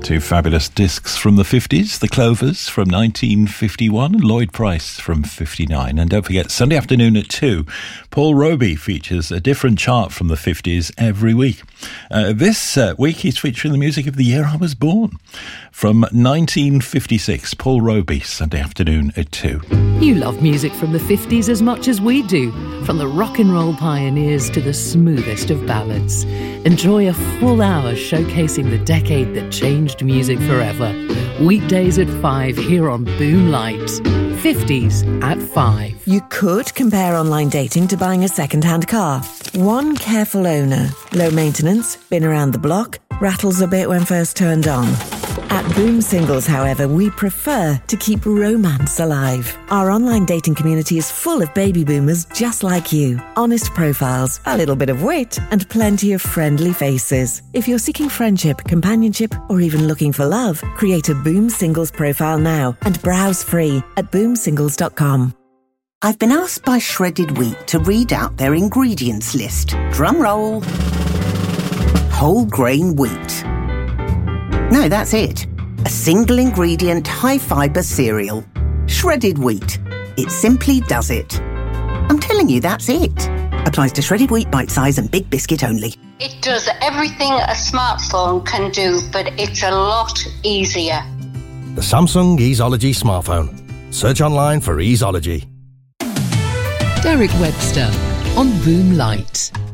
Two fabulous discs from the 50s, The Clovers from 1951 and Lloyd Price from 59. And don't forget, Sunday afternoon at 2, Paul Roby features a different chart from the 50s every week. This week he's featuring the music of the year I was born. From 1956, Paul Roby, Sunday afternoon at 2. You love music from the 50s as much as we do, from the rock and roll pioneers to the smoothest of ballads. Enjoy a full hour showcasing the decade that changed music forever. Weekdays at 5 here on Boom Light. 50s at 5. You could compare online dating to buying a second-hand car. One careful owner, low maintenance, been around the block, rattles a bit when first turned on. At Boom Singles, however, we prefer to keep romance alive. Our online dating community is full of baby boomers just like you. Honest profiles, a little bit of wit, and plenty of friendly faces. If you're seeking friendship, companionship, or even looking for love, create a Boom Singles profile now and browse free at boomsingles.com. I've been asked by Shredded Wheat to read out their ingredients list. Drum roll. Whole grain wheat. No, that's it. A single ingredient, high fibre cereal. Shredded wheat. It simply does it. I'm telling you, that's it. Applies to shredded wheat, bite size and big biscuit only. It does everything a smartphone can do, but it's a lot easier. The Samsung Easeology smartphone. Search online for Easeology. Derek Webster on Boom Light.